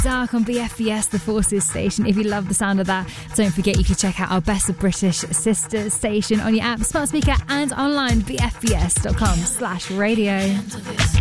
Dark on BFBS, the Forces station. If you love the sound of that, don't forget you can check out our Best of British sister station on your app, smart speaker, and online, bfbs.com/radio.